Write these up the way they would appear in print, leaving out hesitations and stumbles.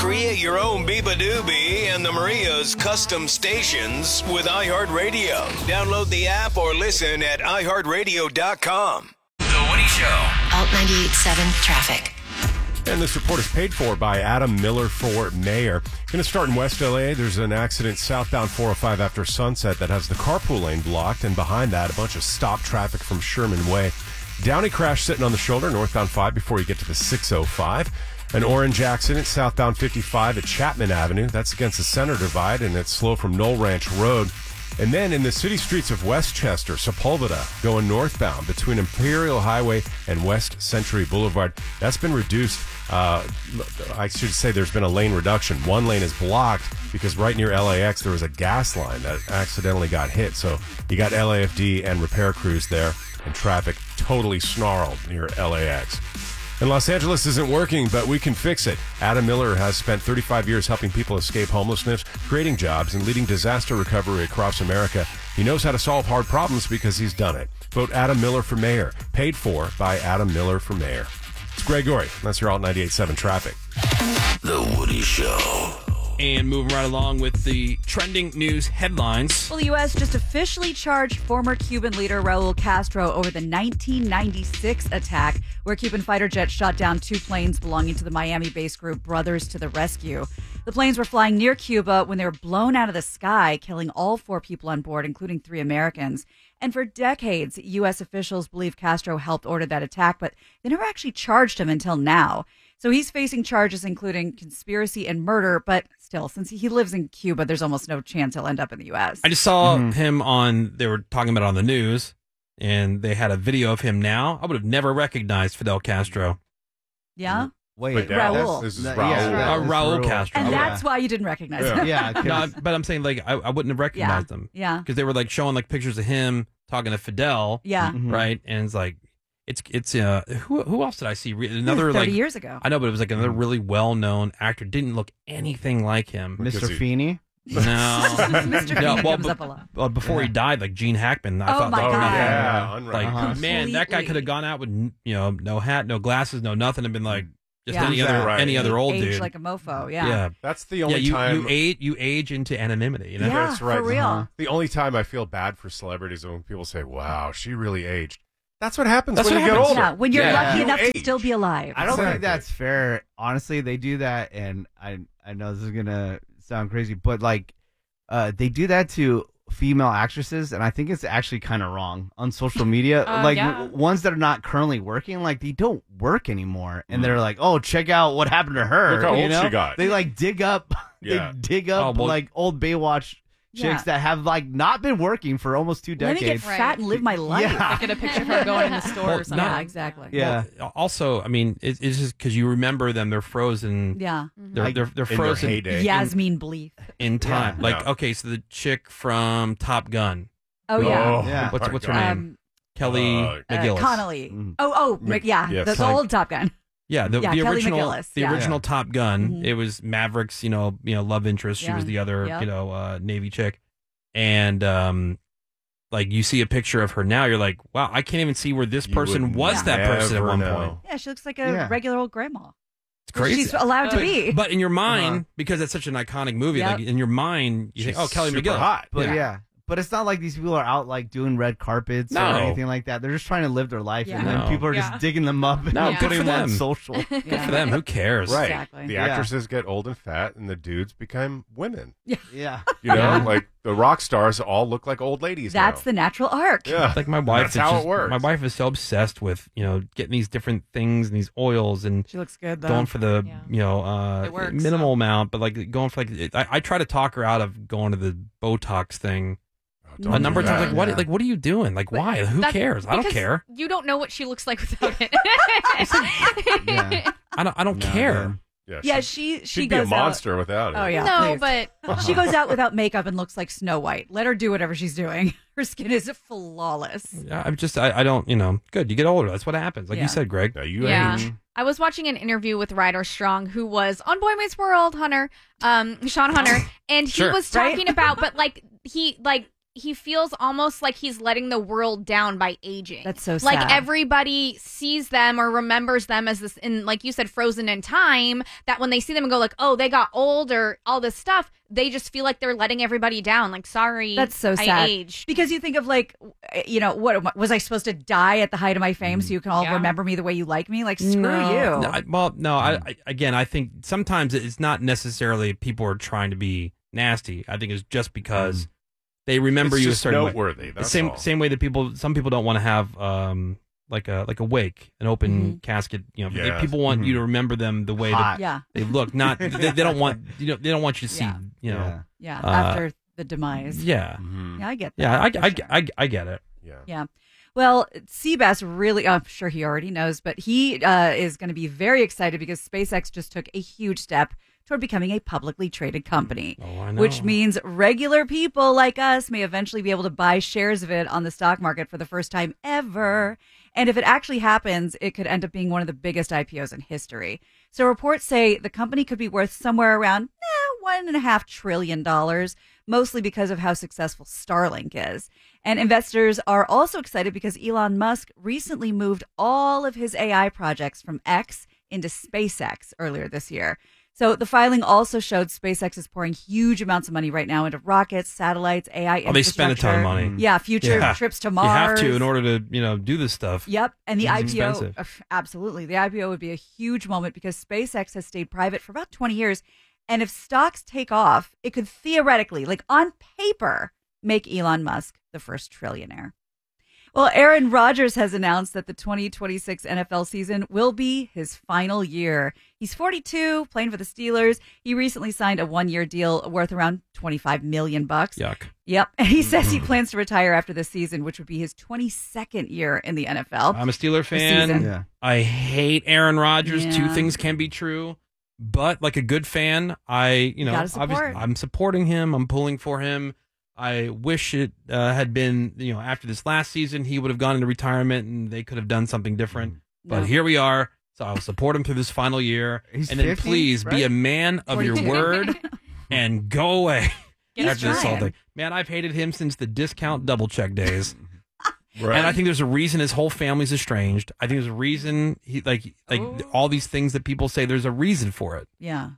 Create your own Biba Doobie and the Maria's custom stations with iHeartRadio. Download the app or listen at iHeartRadio.com. The Woody Show. Alt 98.7 traffic. And this report is paid for by Adam Miller for mayor. Going to start in West LA. There's an accident southbound 405 after sunset that has the carpool lane blocked, and behind that, a bunch of stop traffic from Sherman Way. Downey crash sitting on the shoulder, northbound 5 before you get to the 605. An orange accident southbound 55 at Chapman Avenue. That's against the center divide, and it's slow from Knoll Ranch Road. And then in the city streets of Westchester, Sepulveda going northbound between Imperial Highway and West Century Boulevard. That's been reduced. I should say there's been a lane reduction. One lane is blocked because right near LAX there was a gas line that accidentally got hit. So you got LAFD and repair crews there, and traffic totally snarled near LAX. And Los Angeles isn't working, but we can fix it. Adam Miller has spent 35 years helping people escape homelessness, creating jobs, and leading disaster recovery across America. He knows how to solve hard problems because he's done it. Vote Adam Miller for mayor. Paid for by Adam Miller for mayor. It's Greg Gorey. That's your Alt 98.7 traffic. The Woody Show. And moving right along with the trending news headlines. Well, the U.S. just officially charged former Cuban leader Raul Castro over the 1996 attack, where Cuban fighter jets shot down 2 planes belonging to the Miami-based group Brothers to the Rescue. The planes were flying near Cuba when they were blown out of the sky, killing all 4 people on board, including 3 Americans. And for decades, U.S. officials believe Castro helped order that attack, but they never actually charged him until now. So he's facing charges including conspiracy and murder, but still, since he lives in Cuba, there's almost no chance he'll end up in the U.S. I just saw him they were talking about it on the news, and they had a video of him now. I would have never recognized Fidel Castro. Yeah? Wait, Raul. This is No, Raul. yeah, Raul Castro. And that's why you didn't recognize him. Yeah, No, but I'm saying, like, I wouldn't have recognized him. Yeah. Because they were, like, showing, like, pictures of him talking to Fidel. Yeah. Right? And it's like, who else did I see? Another 30 like years ago. I know, but it was like another really well-known actor. Didn't look anything like him. Mr. Feeney. No, Mr. Feeney comes up a lot. Well, before he died, like Gene Hackman. I thought, my God. Yeah, like unrecognizable. man, that guy could have gone out with no hat, no glasses, no nothing, and been like just Yeah. any other old Age dude. like a mofo, yeah. That's the only time. you age into anonymity. You know? Yeah, That's right. for real. The only time I feel bad for celebrities is when people say, "Wow, she really aged." That's what happens That's when what you happens. get older. Yeah, when you're lucky You enough age. to still be alive. I don't Exactly. think that's fair. Honestly, they do that, and I know this is gonna sound crazy, but like they do that to female actresses, and I think it's actually kind of wrong on social media. Ones that are not currently working, like they don't work anymore, and they're like, "Oh, check out what happened to her." Look how you old know? she got. They like dig up, Yeah. like old Baywatch chicks that have like not been working for almost 2 Let me get decades. fat and live my life. Yeah. Get a picture of her going in the store or something. Yeah, exactly. Yeah. Well, also, I mean, it's just because you remember them; they're frozen. Yeah. They're In their frozen heyday. Yasmin Bleeth. in time. Yeah. Like, Yeah. okay, so the chick from Top Gun, Oh, yeah. Oh, Yeah. what's her my name? Um, Kelly McGillis. Connolly. Mhm. Yeah. yes. The old Top Gun. Yeah, the Kelly original, McGillis, the yeah. original Top Gun. Mhm. It was Maverick's, love interest. She Yeah. was the other, Yep. Navy chick, and like you see a picture of her now, you're like, wow, I can't even see where this You person would was that person at never one know. point. Yeah, she looks like a Yeah. regular old grandma. It's crazy. She's allowed to be. But in your mind, because it's such an iconic movie, Yep. like in your mind, you She's think, oh, Kelly super McGillis. hot. But yeah. But it's not like these people are out like doing red carpets No. or anything like that. They're just trying to live their life, and Yeah. then No. people are Yeah. just digging them up and No, good putting for them on them. social. Good for them. Who cares? Right. Exactly. The Yeah. actresses get old and fat, and the dudes become women. Yeah. You know, Yeah. like the rock stars all look like old ladies. That's now. the natural arc. Yeah. Like my wife, That's is how just, it works. My wife is so obsessed with getting these different things and these oils and She looks good, though. going for the It works, minimal so. amount, but like going for like I try to talk her out of going to the Botox thing Don't a do number of times. that. Like what? Yeah. Like what are you doing? Like why? Who That's cares? I don't because care. You don't know what she looks like without it. Yeah. I don't No, care. man. Yeah, she'd she be a goes monster without it. out. Oh, yeah. No, please. but She goes out without makeup and looks like Snow White. Let her do whatever she's doing. Her skin is flawless. Yeah, I'm just I don't good. You get older. That's what happens. Like Yeah. you said, Greg. Yeah, you Yeah. age. I was watching an interview with Ryder Strong, who was on Boy Meets World, Sean Hunter, and he Sure. was talking about, but like he like he feels almost like he's letting the world down by aging. That's so Like sad. everybody sees them or remembers them as this, in like you said, frozen in time, that when they see them and go like, oh, they got old or all this stuff, they just feel like they're letting everybody down. Like, sorry, That's so sad. I aged. Because you think of like, what was I supposed to die at the height of my fame so you can all Yeah. remember me the way you like me? Like, screw No, you. I think sometimes it's not necessarily people are trying to be nasty. I think it's just because they remember It's you a just certain noteworthy, way. that's Same all. same way that some people don't want to have like a wake, an open casket. Yes. People want you to remember them the way Hot. that Yeah. they look. Not they don't want they don't want you to see. Yeah. You Yeah. know. After the demise. Yeah. Yeah, I get that. Yeah. for sure. I get it. Yeah. Yeah. Well, Seabass really, I'm sure he already knows, but he is going to be very excited because SpaceX just took a huge step toward becoming a publicly traded company, Oh, I know. which means regular people like us may eventually be able to buy shares of it on the stock market for the first time ever. And if it actually happens, it could end up being one of the biggest IPOs in history. So reports say the company could be worth somewhere around $1.5 trillion, mostly because of how successful Starlink is. And investors are also excited because Elon Musk recently moved all of his AI projects from X into SpaceX earlier this year. So the filing also showed SpaceX is pouring huge amounts of money right now into rockets, satellites, AI Oh, they spend a ton of infrastructure. money. Yeah, future Yeah. trips to You Mars. have to in order to do this stuff. Yep. And the It's IPO, expensive. absolutely. The IPO would be a huge moment because SpaceX has stayed private for about 20 years. And if stocks take off, it could theoretically, like on paper, make Elon Musk the first trillionaire. Well, Aaron Rodgers has announced that the 2026 NFL season will be his final year. He's 42, playing for the Steelers. He recently signed a one-year deal worth around $25 million. Yuck. Yep. And he says he plans to retire after this season, which would be his 22nd year in the NFL. I'm a Steeler season. fan. Yeah. I hate Aaron Rodgers. Yeah. Two things can be true. But like a good fan, Gotta support. obviously I'm supporting him. I'm pulling for him. I wish it had been, after this last season, he would have gone into retirement and they could have done something different. But No. here we are. So I'll support him through this final year. He's and then 50, please be right? a man of your 42. word and go away. He's after this whole trying. thing. Man, I've hated him since the discount double check days. Right. And I think there's a reason his whole family's estranged. I think there's a reason he like all these things that people say. There's a reason for it. Yeah.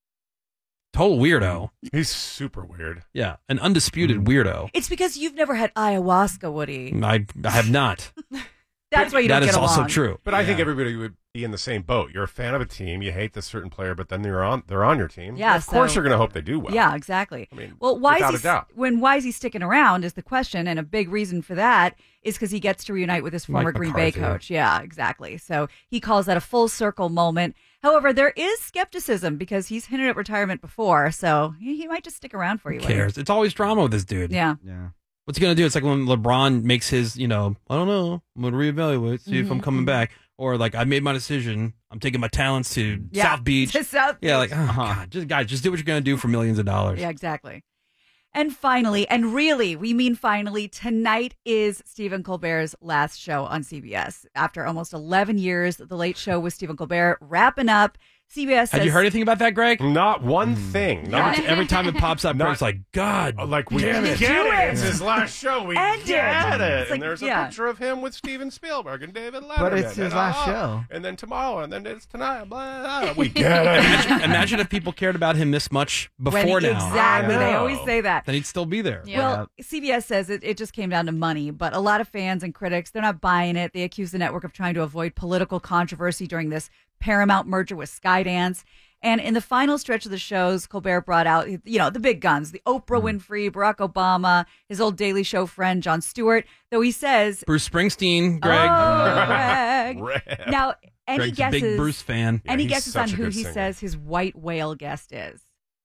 Total weirdo. He's super weird. Yeah, an undisputed weirdo. It's because you've never had ayahuasca, Woody. I have not. That's why you don't That get is along. also true. But I think everybody would be in the same boat. You're a fan of a team, you hate this certain player, but then they're on your team. Yeah, Of course so- you're going to hope they do well. Yeah, exactly. I mean, well, why without is a doubt. why is he sticking around is the question, and a big reason for that is because he gets to reunite with his former Mike Green Bay McCarthy. coach. Yeah, exactly. So he calls that a full circle moment. However, there is skepticism because he's hinted at retirement before, so he might just stick around for you. Who cares? It's always drama with this dude. Yeah. Yeah. What's he gonna do? It's like when LeBron makes his, I don't know. I'm gonna reevaluate, see if I'm coming back, or like I made my decision. I'm taking my talents to Yeah. South Beach. To South Yeah, like Beach. God, just do what you're gonna do for millions of dollars. Yeah, exactly. And finally, and really, we mean finally, tonight is Stephen Colbert's last show on CBS. After almost 11 years, The Late Show with Stephen Colbert wrapping up. CBS says, Have you heard anything about that, Greg? Not one thing. Not Every time it pops up, Not- it's like, God, like we damn get it. it. It's his last show. We End get it. it. It's like, And there's a yeah. picture of him with Steven Spielberg and David Letterman. But it's his and, last show. And then tomorrow, and then it's tonight. Blah, blah. We get it. Imagine if people cared about him this much before now. Exactly. I They know. always say that. Then he'd still be there. Yeah. Well, CBS says it just came down to money, but a lot of fans and critics, they're not buying it. They accuse the network of trying to avoid political controversy during this Paramount merger with Skydance. And in the final stretch of the shows, Colbert brought out, the big guns, the Oprah Winfrey, Barack Obama, his old Daily Show friend, Jon Stewart, though he says, Bruce Springsteen, Greg. Oh, Greg. Rip. Now, any Greg's a guesses, big Bruce fan. any he's guesses on such a who good he singer. says his white whale guest is?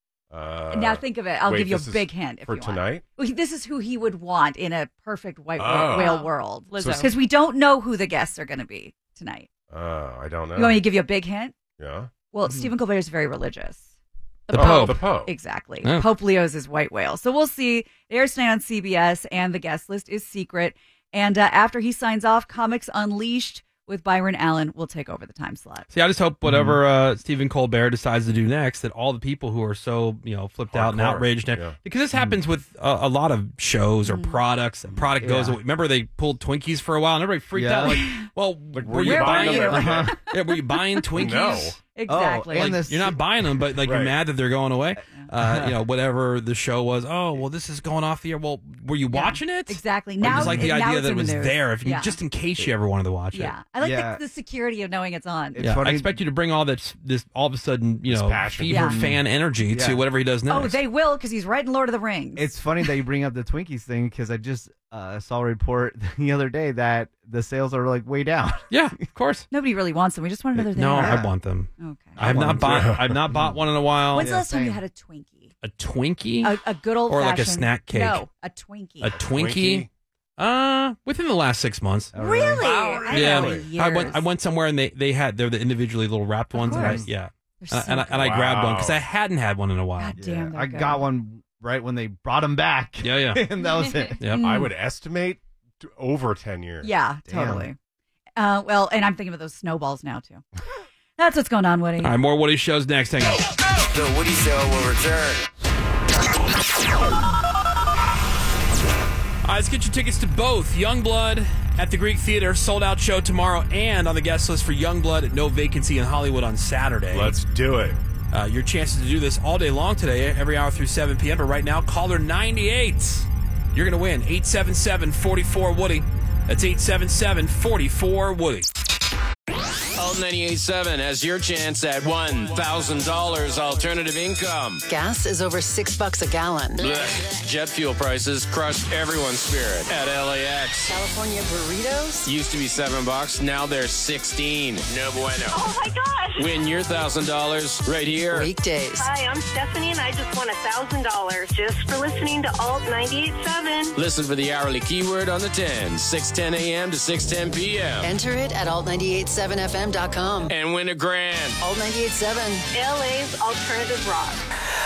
Uh, Now think of it. I'll wait, give you a this is big hint if for you tonight? want. Well, this is who he would want in a perfect white Oh. whale world. Lizzo. Because we don't know who the guests are going to be tonight. I don't know. You want me to give you a big hint? Yeah. Well, Stephen Colbert is very religious. The Pope. The Pope. Exactly. Oh. Pope Leo is his white whale. So we'll see. It airs tonight on CBS, and the guest list is secret. And after he signs off, Comics Unleashed with Byron Allen will take over the time slot. See, I just hope whatever Stephen Colbert decides to do next, that all the people who are so flipped out and Hardcore. outraged, because this happens with a lot of shows or products. A product goes away. Remember they pulled Twinkies for a while, and everybody freaked out. Like, well, were you buying them? Were you buying Twinkies? No. Exactly. and Like, you're not buying them, but like you're Right. mad that they're going away. Whatever the show was. Oh, well, this is going off the air. Well, were you watching it? Exactly. Or Now just like the now idea it's that it in the was news. there, Yeah. just in case you ever wanted to watch it. Yeah, I like Yeah. the security of knowing it's on. It's Yeah, funny. I expect you to bring all this all of a sudden, passion. fever Yeah. fan energy to Yeah. whatever he does next. Oh, they will because he's right in Lord of the Rings. It's funny that you bring up the Twinkies thing because I just saw a report the other day that the sales are like way down. Yeah, of course. Nobody really wants them. We just want to know they're No, there. I want them. Okay. I have not bought. I've not bought one in a while. When's the last time you same. had a Twinkie? A Twinkie, A good old or like a fashioned snack cake. No, a Twinkie. A Twinkie. Within the last 6 months. Really? Wow. I Yeah, know, I went somewhere and they're the individually little wrapped Of ones. And course. yeah, They're so and I good. grabbed one Wow. because I hadn't had one in a while. God damn, they're I good. got one right when they brought them back. Yeah. and that was it. Yep. I would estimate over 10 years. Yeah, Damn. totally. Well, and I'm thinking of those snowballs now too. That's what's going on, Woody. All right, more Woody shows next. Hang on. The Woody Show will return. All right, let's get your tickets to both Youngblood at the Greek Theater, sold out show tomorrow, and on the guest list for Youngblood at No Vacancy in Hollywood on Saturday. Let's do it. Your chances to do this all day long today, every hour through 7 p.m. But right now, caller 98. You're going to win 877-44-WOODY. That's 877-44-WOODY. Alt 98.7 has your chance at $1,000 alternative income. Gas is over $6 a gallon. Blech. Jet fuel prices crushed everyone's spirit at LAX. California burritos? Used to be $7, now they're 16. No bueno. Oh my gosh! Win your $1,000 right here. Weekdays. Hi, I'm Stephanie, and I just won $1,000 just for listening to Alt 98.7. Listen for the hourly keyword on the 10, 6:10 a.m. to 6:10 p.m. Enter it at alt987fm.com. And win $1,000. Alt 98.7. LA's alternative rock.